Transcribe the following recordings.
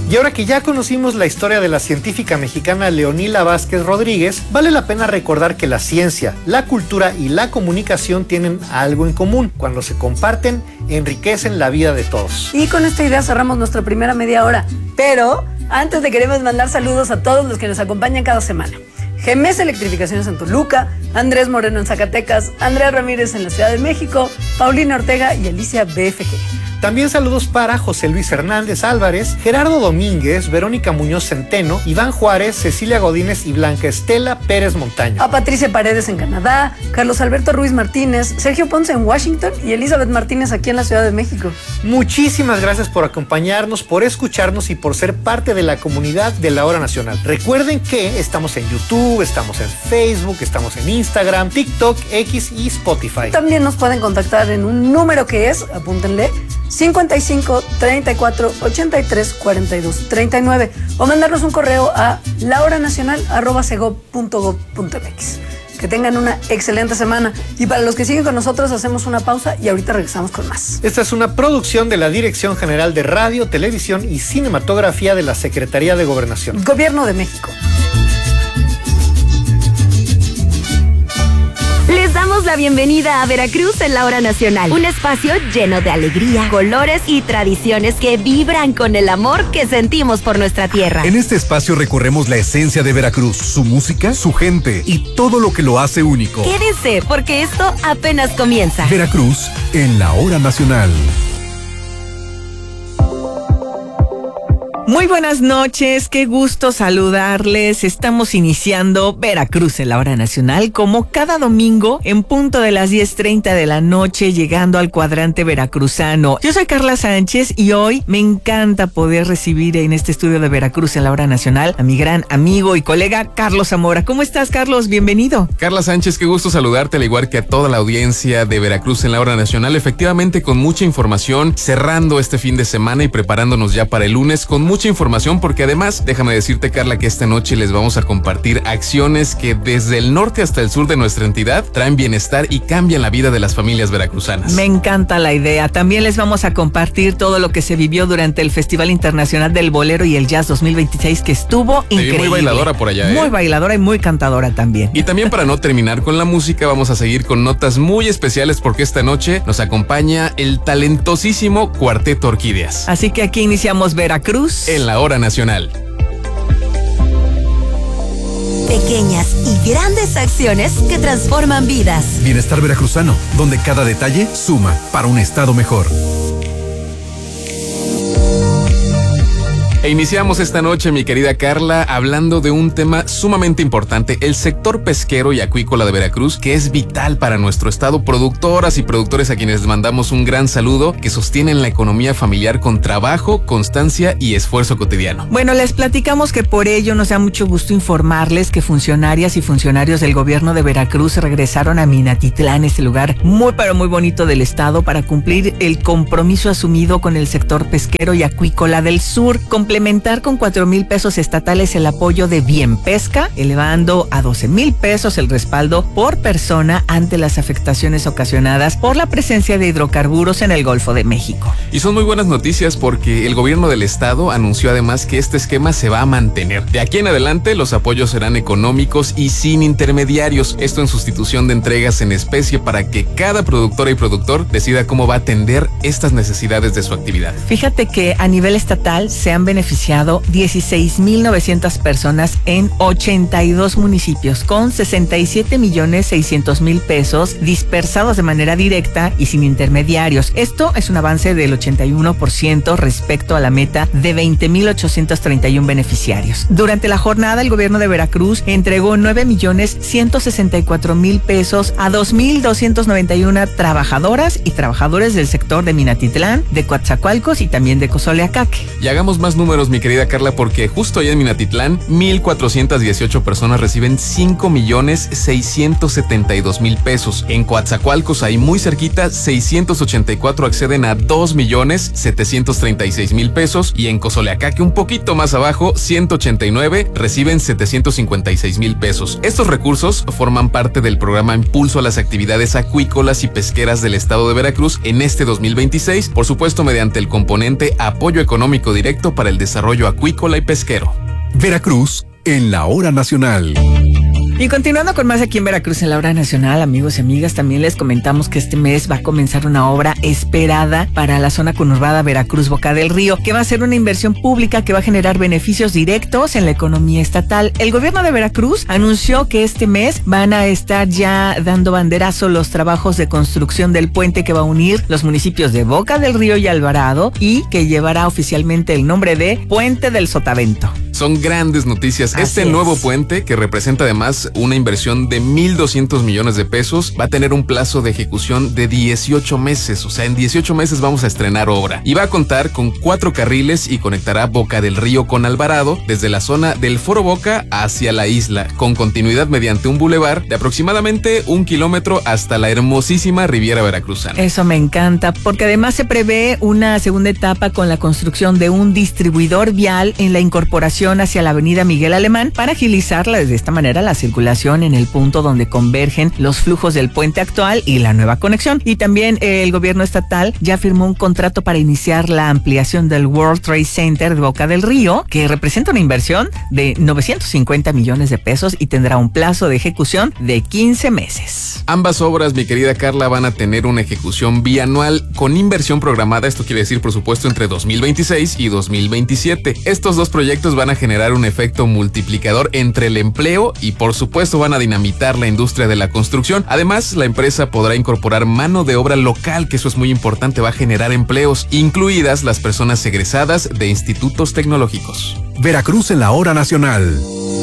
Y ahora que ya conocimos la historia de la científica mexicana Leonila Vázquez Rodríguez, vale la pena recordar que la ciencia, la cultura y la comunicación tienen algo en común. Cuando se comparten, enriquecen la vida de todos. Y con esta idea cerramos nuestra primera media hora. Pero antes le queremos mandar saludos a todos los que nos acompañan cada semana. GMS Electrificaciones en Toluca, Andrés Moreno en Zacatecas, Andrea Ramírez en la Ciudad de México, Paulina Ortega y Alicia BFG. También saludos para José Luis Hernández Álvarez, Gerardo Domínguez, Verónica Muñoz Centeno, Iván Juárez, Cecilia Godínez y Blanca Estela Pérez Montaño. A Patricia Paredes en Canadá, Carlos Alberto Ruiz Martínez, Sergio Ponce en Washington y Elizabeth Martínez aquí en la Ciudad de México. Muchísimas gracias por acompañarnos, por escucharnos y por ser parte de la comunidad de La Hora Nacional. Recuerden que estamos en YouTube, estamos en Facebook, estamos en Instagram, TikTok, X y Spotify. También nos pueden contactar en un número que es, apúntenle, 55 34 83 42 39 o mandarnos un correo a lahoranacional@segov.gov.mx. Que tengan una excelente semana. Y para los que siguen con nosotros, hacemos una pausa y ahorita regresamos con más. Esta es una producción de la Dirección General de Radio, Televisión y Cinematografía de la Secretaría de Gobernación. Gobierno de México. Les damos la bienvenida a Veracruz en La Hora Nacional, un espacio lleno de alegría, colores y tradiciones que vibran con el amor que sentimos por nuestra tierra. En este espacio recorremos la esencia de Veracruz, su música, su gente y todo lo que lo hace único. Quédense, porque esto apenas comienza. Veracruz en La Hora Nacional. Muy buenas noches, qué gusto saludarles. Estamos iniciando Veracruz en La Hora Nacional, como cada domingo en punto de las 10:30 de la noche, llegando al cuadrante veracruzano. Yo soy Carla Sánchez y hoy me encanta poder recibir en este estudio de Veracruz en La Hora Nacional a mi gran amigo y colega Carlos Zamora. ¿Cómo estás, Carlos? Bienvenido. Carla Sánchez, qué gusto saludarte, al igual que a toda la audiencia de Veracruz en La Hora Nacional. Efectivamente, con mucha información, cerrando este fin de semana y preparándonos ya para el lunes con mucha información, porque además, déjame decirte, Carla, que esta noche les vamos a compartir acciones que desde el norte hasta el sur de nuestra entidad traen bienestar y cambian la vida de las familias veracruzanas. Me encanta la idea. También les vamos a compartir todo lo que se vivió durante el Festival Internacional del Bolero y el Jazz 2026, que estuvo increíble. Muy bailadora por allá, Muy bailadora y muy cantadora también. Y también, para no terminar con la música, vamos a seguir con notas muy especiales, porque esta noche nos acompaña el talentosísimo Cuarteto Orquídeas. Así que aquí iniciamos Veracruz en La Hora Nacional. Pequeñas y grandes acciones que transforman vidas. Bienestar veracruzano, donde cada detalle suma para un estado mejor. E iniciamos esta noche, mi querida Carla, hablando de un tema sumamente importante, el sector pesquero y acuícola de Veracruz, que es vital para nuestro estado. Productoras y productores a quienes les mandamos un gran saludo, que sostienen la economía familiar con trabajo, constancia y esfuerzo cotidiano. Bueno, les platicamos que por ello nos da mucho gusto informarles que funcionarias y funcionarios del gobierno de Veracruz regresaron a Minatitlán, este lugar muy pero muy bonito del estado, para cumplir el compromiso asumido con el sector pesquero y acuícola del sur, complementar con 4,000 pesos estatales el apoyo de Bien Pesca, elevando a 12,000 pesos el respaldo por persona ante las afectaciones ocasionadas por la presencia de hidrocarburos en el Golfo de México. Y son muy buenas noticias, porque el gobierno del estado anunció además que este esquema se va a mantener. De aquí en adelante, los apoyos serán económicos y sin intermediarios. Esto en sustitución de entregas en especie, para que cada productora y productor decida cómo va a atender estas necesidades de su actividad. Fíjate que a nivel estatal se han beneficiado 16,900 personas en 82 municipios, con 67,600,000 pesos dispersados de manera directa y sin intermediarios. Esto es un avance del 81% respecto a la meta de 20,831 beneficiarios. Durante la jornada, el gobierno de Veracruz entregó 9,164,000 pesos a 2,291 trabajadoras y trabajadores del sector de Minatitlán, de Coatzacoalcos y también de Cozoleacaque. Y hagamos más números, mi querida Carla, porque justo allá en Minatitlán, 1,418 personas reciben 5,672,000 pesos. En Coatzacoalcos, ahí muy cerquita, 684 acceden a 2,736,000 pesos. Y en Cozoleacaque, un poquito más abajo, 189 reciben 756,000 pesos. Estos recursos forman parte del programa Impulso a las Actividades Acuícolas y Pesqueras del estado de Veracruz en este 2026, por supuesto mediante el componente Apoyo Económico Directo para el el desarrollo acuícola y pesquero. Veracruz en la hora nacional. Y continuando con más aquí en Veracruz en la hora nacional, amigos y amigas, también les comentamos que este mes va a comenzar una obra esperada para la zona conurbada Veracruz-Boca del Río, que va a ser una inversión pública que va a generar beneficios directos en la economía estatal. El gobierno de Veracruz anunció que este mes van a estar ya dando banderazo los trabajos de construcción del puente que va a unir los municipios de Boca del Río y Alvarado y que llevará oficialmente el nombre de Puente del Sotavento. Son grandes noticias. Este nuevo puente, que representa además una inversión de 1,200 millones de pesos, va a tener un plazo de ejecución de 18 meses. O sea, en 18 meses vamos a estrenar obra. Y va a contar con 4 carriles y conectará Boca del Río con Alvarado desde la zona del Foro Boca hacia la isla, con continuidad mediante un bulevar de aproximadamente 1 kilómetro hasta la hermosísima Riviera Veracruzana. Eso me encanta, porque además se prevé una segunda etapa con la construcción de un distribuidor vial en la incorporación hacia la avenida Miguel Alemán para agilizar de esta manera la circulación en el punto donde convergen los flujos del puente actual y la nueva conexión. Y también el gobierno estatal ya firmó un contrato para iniciar la ampliación del World Trade Center de Boca del Río, que representa una inversión de 950 millones de pesos y tendrá un plazo de ejecución de 15 meses. Ambas obras, mi querida Carla, van a tener una ejecución bianual con inversión programada. Esto quiere decir, por supuesto, entre 2026 y 2027. Estos dos proyectos van a generar un efecto multiplicador entre el empleo y, por supuesto, van a dinamitar la industria de la construcción. Además, la empresa podrá incorporar mano de obra local, que eso es muy importante, va a generar empleos, incluidas las personas egresadas de institutos tecnológicos. Veracruz en la hora nacional.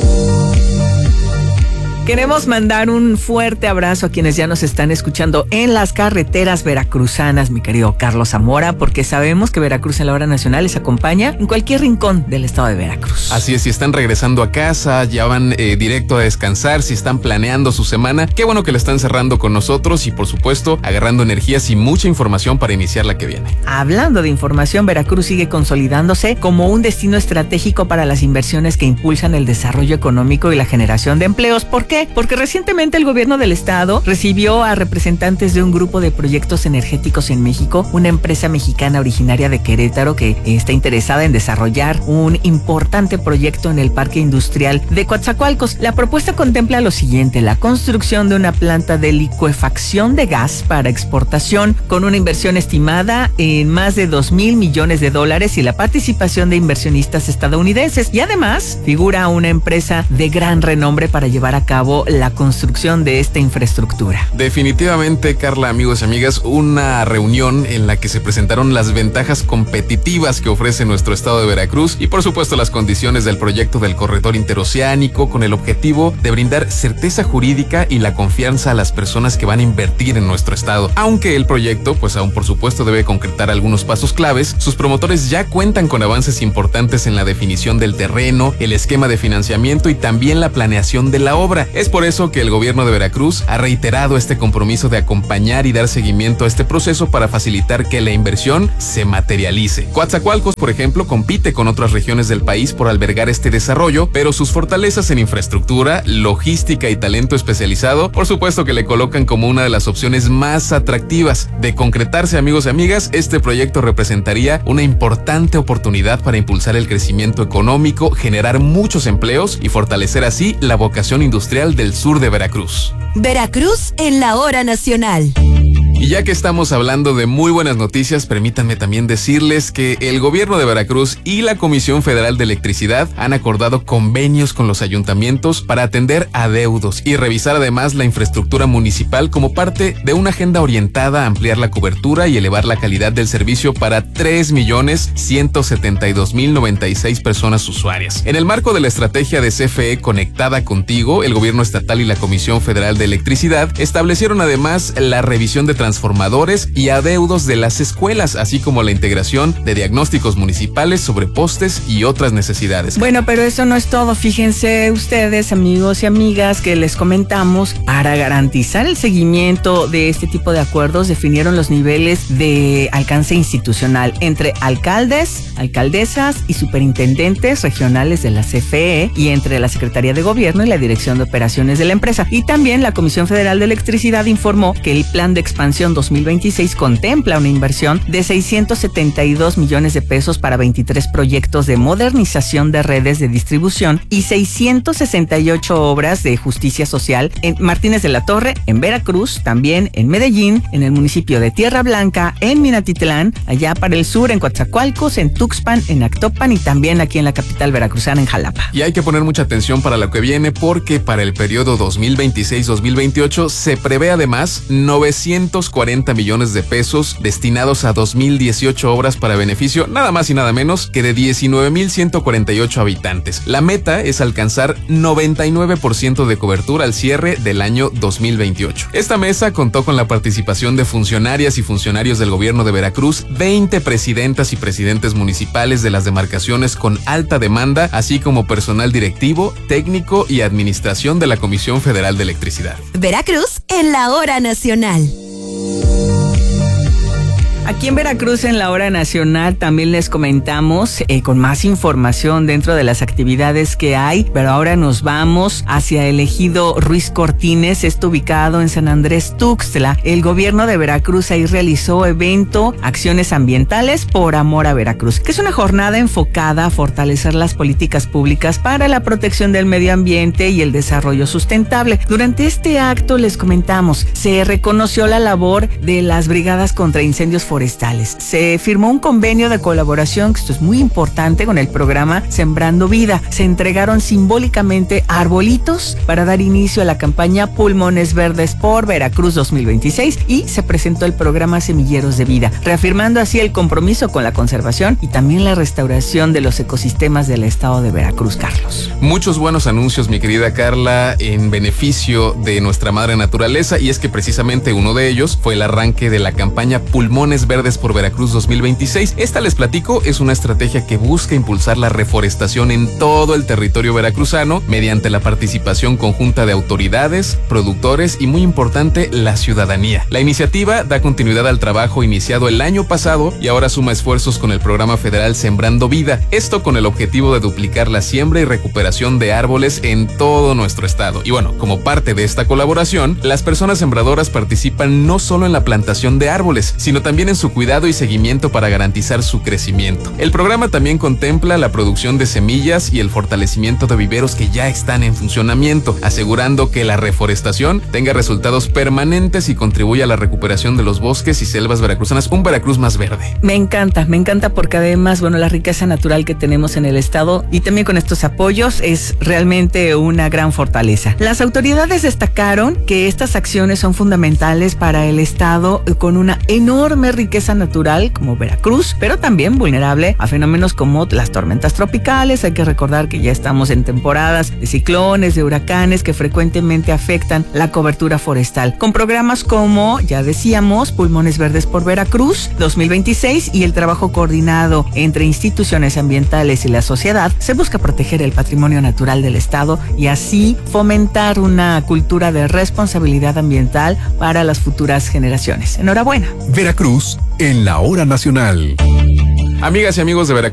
Queremos mandar un fuerte abrazo a quienes ya nos están escuchando en las carreteras veracruzanas, mi querido Carlos Zamora, porque sabemos que Veracruz en la hora nacional les acompaña en cualquier rincón del estado de Veracruz. Así es, si están regresando a casa, ya van directo a descansar, si están planeando su semana, qué bueno que la están cerrando con nosotros y, por supuesto, agarrando energías y mucha información para iniciar la que viene. Hablando de información, Veracruz sigue consolidándose como un destino estratégico para las inversiones que impulsan el desarrollo económico y la generación de empleos. ¿Por qué? Porque recientemente el gobierno del estado recibió a representantes de un grupo de proyectos energéticos en México, una empresa mexicana originaria de Querétaro que está interesada en desarrollar un importante proyecto en el parque industrial de Coatzacoalcos. La propuesta contempla lo siguiente: la construcción de una planta de licuefacción de gas para exportación con una inversión estimada en más de 2,000 millones de dólares y la participación de inversionistas estadounidenses. Y además figura una empresa de gran renombre para llevar a cabo la construcción de esta infraestructura. Definitivamente, Carla, amigos y amigas, una reunión en la que se presentaron las ventajas competitivas que ofrece nuestro estado de Veracruz y, por supuesto, las condiciones del proyecto del corredor interoceánico, con el objetivo de brindar certeza jurídica y la confianza a las personas que van a invertir en nuestro estado. Aunque el proyecto, pues aún por supuesto debe concretar algunos pasos claves, sus promotores ya cuentan con avances importantes en la definición del terreno, el esquema de financiamiento y también la planeación de la obra. Es por eso que el gobierno de Veracruz ha reiterado este compromiso de acompañar y dar seguimiento a este proceso para facilitar que la inversión se materialice. Coatzacoalcos, por ejemplo, compite con otras regiones del país por albergar este desarrollo, pero sus fortalezas en infraestructura, logística y talento especializado, por supuesto que le colocan como una de las opciones más atractivas. De concretarse, amigos y amigas, este proyecto representaría una importante oportunidad para impulsar el crecimiento económico, generar muchos empleos y fortalecer así la vocación industrial del sur de Veracruz. Veracruz en la hora nacional. Y ya que estamos hablando de muy buenas noticias, permítanme también decirles que el gobierno de Veracruz y la Comisión Federal de Electricidad han acordado convenios con los ayuntamientos para atender adeudos y revisar además la infraestructura municipal como parte de una agenda orientada a ampliar la cobertura y elevar la calidad del servicio para 3,172,096 personas usuarias. En el marco de la estrategia de CFE Conectada Contigo, el gobierno estatal y la Comisión Federal de Electricidad establecieron además la revisión de transformadores y adeudos de las escuelas, así como la integración de diagnósticos municipales sobre postes y otras necesidades. Bueno, pero eso no es todo. Fíjense ustedes, amigos y amigas, que les comentamos, para garantizar el seguimiento de este tipo de acuerdos, definieron los niveles de alcance institucional entre alcaldes, alcaldesas y superintendentes regionales de la CFE y entre la Secretaría de Gobierno y la Dirección de Operaciones de la empresa. Y también la Comisión Federal de Electricidad informó que el plan de expansión reactivación 2026 contempla una inversión de 672 millones de pesos para 23 proyectos de modernización de redes de distribución y 668 obras de justicia social en Martínez de la Torre, en Veracruz, también en Medellín, en el municipio de Tierra Blanca, en Minatitlán, allá para el sur, en Coatzacoalcos, en Tuxpan, en Actopan y también aquí en la capital veracruzana, en Jalapa. Y hay que poner mucha atención para lo que viene, porque para el periodo 2026-2028 se prevé además 940 millones de pesos destinados a 2018 obras para beneficio nada más y nada menos que de 19,148 habitantes. La meta es alcanzar 99% de cobertura al cierre del año 2028. Esta mesa contó con la participación de funcionarias y funcionarios del gobierno de Veracruz, 20 presidentas y presidentes municipales de las demarcaciones con alta demanda, así como personal directivo, técnico y administración de la Comisión Federal de Electricidad. Veracruz en la hora nacional. Aquí en Veracruz, en la hora nacional, también les comentamos con más información dentro de las actividades que hay, pero ahora nos vamos hacia el ejido Ruiz Cortines, esto ubicado en San Andrés Tuxtla. El gobierno de Veracruz ahí realizó evento Acciones Ambientales por Amor a Veracruz, que es una jornada enfocada a fortalecer las políticas públicas para la protección del medio ambiente y el desarrollo sustentable. Durante este acto, les comentamos, se reconoció la labor de las brigadas contra incendios forestales. Se firmó un convenio de colaboración, que esto es muy importante, con el programa Sembrando Vida. Se entregaron simbólicamente arbolitos para dar inicio a la campaña Pulmones Verdes por Veracruz 2026 y se presentó el programa Semilleros de Vida, reafirmando así el compromiso con la conservación y también la restauración de los ecosistemas del estado de Veracruz, Carlos. Muchos buenos anuncios, mi querida Carla, en beneficio de nuestra madre naturaleza, y es que precisamente uno de ellos fue el arranque de la campaña Pulmones Verdes por Veracruz 2026. Esta, les platico, es una estrategia que busca impulsar la reforestación en todo el territorio veracruzano mediante la participación conjunta de autoridades, productores y, muy importante, la ciudadanía. La iniciativa da continuidad al trabajo iniciado el año pasado y ahora suma esfuerzos con el programa federal Sembrando Vida, esto con el objetivo de duplicar la siembra y recuperación de árboles en todo nuestro estado. Y bueno, como parte de esta colaboración, las personas sembradoras participan no solo en la plantación de árboles, sino también en su cuidado y seguimiento para garantizar su crecimiento. El programa también contempla la producción de semillas y el fortalecimiento de viveros que ya están en funcionamiento, asegurando que la reforestación tenga resultados permanentes y contribuya a la recuperación de los bosques y selvas veracruzanas, un Veracruz más verde. Me encanta porque además, la riqueza natural que tenemos en el estado y también con estos apoyos es realmente una gran fortaleza. Las autoridades destacaron que estas acciones son fundamentales para el estado con una enorme riqueza natural como Veracruz, pero también vulnerable a fenómenos como las tormentas tropicales. Hay que recordar que ya estamos en temporadas de ciclones, de huracanes que frecuentemente afectan la cobertura forestal. Con programas como, ya decíamos, Pulmones Verdes por Veracruz 2026 y el trabajo coordinado entre instituciones ambientales y la sociedad, se busca proteger el patrimonio natural del estado y así fomentar una cultura de responsabilidad ambiental para las futuras generaciones. Enhorabuena. Veracruz en la hora nacional. Amigas y amigos de Veracruz,